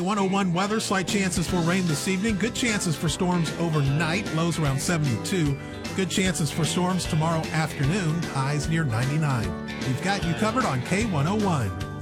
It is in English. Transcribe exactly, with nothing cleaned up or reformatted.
one oh one weather, slight chances for rain this evening. Good chances for storms overnight, lows around seventy-two. Good chances for storms tomorrow afternoon, highs near ninety-nine. We've got you covered on K one oh one.